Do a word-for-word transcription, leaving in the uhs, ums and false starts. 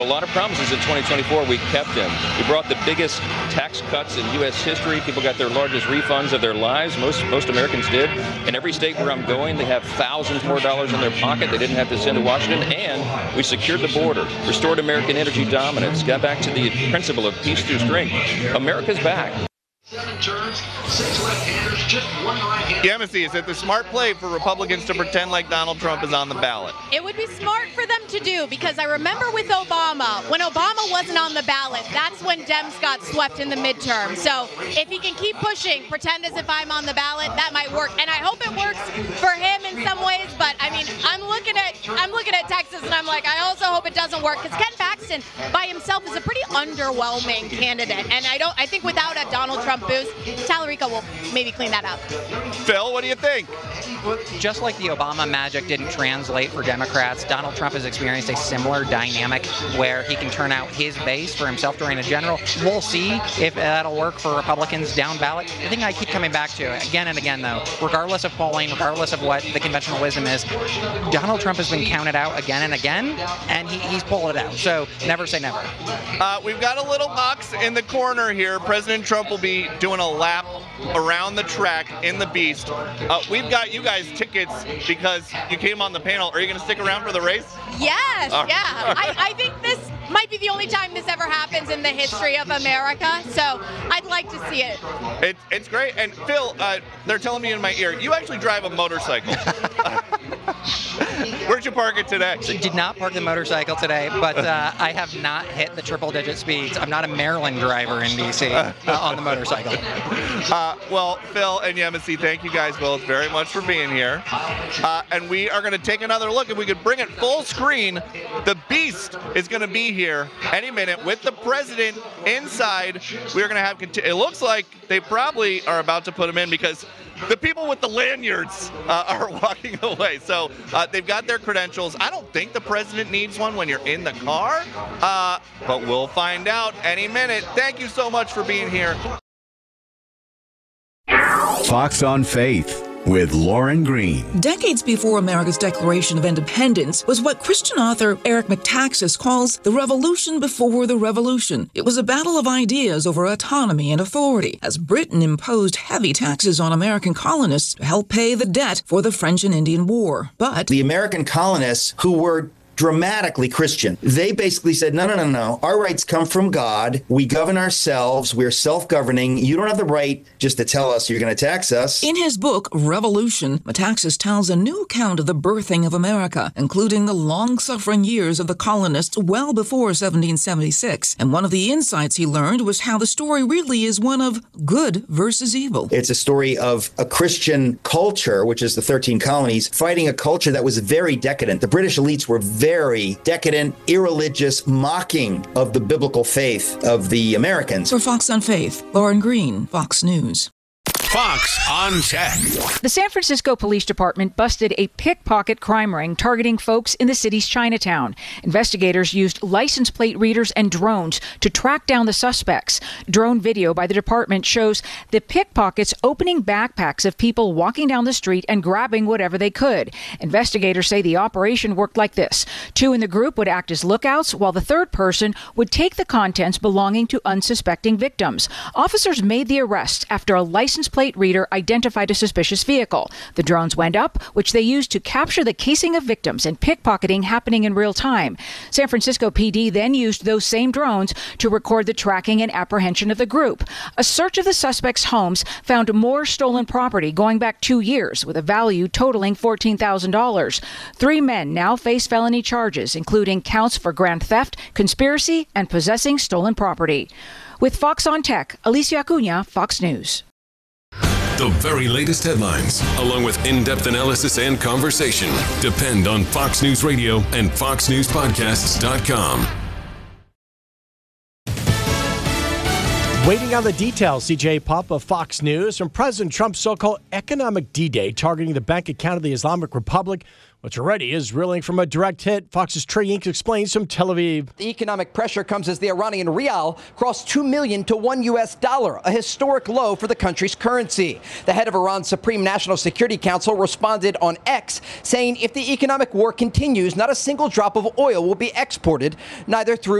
A lot of promises in twenty twenty-four, we kept them. We brought the biggest tax cuts in U S history. People got their largest refunds of their lives. Most most Americans did. In every state where I'm going, they have thousands more dollars in their pocket they didn't have to send to Washington. And we secured the border, restored American energy dominance, got back to the principle of peace through strength. America's back. Seven turns, six left-handers, just one right-hander. Yemisi, is it the smart play for Republicans to pretend like Donald Trump is on the ballot? It would be smart for them to do, because I remember with Obama, when Obama wasn't on the ballot, that's when Dems got swept in the midterm. So if he can keep pushing, pretend as if I'm on the ballot, that might work. And I hope it works for him in some ways, but I mean, I'm looking at I'm looking at Texas and I'm like, I also hope it doesn't work, because Ken Paxton by himself is a pretty underwhelming candidate. And I don't I think without a Donald Trump boost, Tallarico will maybe clean that up. Phil, what do you think? Just like the Obama magic didn't translate for Democrats, Donald Trump has experienced a similar dynamic where he can turn out his base for himself during a general. We'll see if that'll work for Republicans down ballot. The thing I keep coming back to again and again, though, regardless of polling, regardless of what the conventional wisdom is, Donald Trump has been counted out again and again, and he, he's pulling it out. So never say never. Uh, we've got a little box in the corner here. President Trump will be doing a lap around the track in the Beast. Uh, we've got you guys tickets because you came on the panel. Are you going to stick around for the race? Yes, Uh, yeah. I, I think this might be the only time this ever happens in the history of America, so I'd like to see it. It, it's great. And Phil, uh, they're telling me in my ear, you actually drive a motorcycle. Where'd you park it today? So did not park the motorcycle today, but uh, I have not hit the triple-digit speeds. I'm not a Maryland driver in D C uh, on the motorcycle. Uh, well, Phil and Yemisi, thank you guys both very much for being here. Uh, and we are going to take another look. If we could bring it full screen, the Beast is going to be here any minute with the president inside. We're going to have, conti- it looks like they probably are about to put him in because the people with the lanyards uh, are walking away. So uh, they've got their credentials. I don't think the president needs one when you're in the car, uh, but we'll find out any minute. Thank you so much for being here. Fox on Faith with Lauren Green. Decades before America's Declaration of Independence was what Christian author Eric Metaxas calls the revolution before the revolution. It was a battle of ideas over autonomy and authority, as Britain imposed heavy taxes on American colonists to help pay the debt for the French and Indian War. But the American colonists, who were dramatically Christian, they basically said, no, no, no, no. Our rights come from God. We govern ourselves. We're self-governing. You don't have the right just to tell us you're going to tax us. In his book, Revolution, Metaxas tells a new account of the birthing of America, including the long-suffering years of the colonists well before seventeen seventy-six. And one of the insights he learned was how the story really is one of good versus evil. It's a story of a Christian culture, which is the thirteen colonies, fighting a culture that was very decadent. The British elites were very very decadent, irreligious, mocking of the biblical faith of the Americans. For Fox on Faith, Lauren Green, Fox News. Fox on Tech. The San Francisco Police Department busted a pickpocket crime ring targeting folks in the city's Chinatown. Investigators used license plate readers and drones to track down the suspects. Drone video by the department shows the pickpockets opening backpacks of people walking down the street and grabbing whatever they could. Investigators say the operation worked like this. Two in the group would act as lookouts, while the third person would take the contents belonging to unsuspecting victims. Officers made the arrest after a license plate reader identified a suspicious vehicle. The drones went up, which they used to capture the casing of victims and pickpocketing happening in real time. San Francisco P D then used those same drones to record the tracking and apprehension of the group. A search of the suspects' homes found more stolen property going back two years, with a value totaling fourteen thousand dollars. Three men now face felony charges, including counts for grand theft, conspiracy, and possessing stolen property. With Fox on Tech, Alicia Acuna, Fox News. The very latest headlines, along with in-depth analysis and conversation, depend on Fox News Radio and fox news podcasts dot com. Waiting on the details, C J Pup of Fox News, from President Trump's so-called economic D-Day targeting the bank account of the Islamic Republic. Which already is reeling from a direct hit. Fox's Trey Inc explains from Tel Aviv. The economic pressure comes as the Iranian rial crossed two million to one U S dollar, a historic low for the country's currency. The head of Iran's Supreme National Security Council responded on X, saying if the economic war continues, not a single drop of oil will be exported, neither through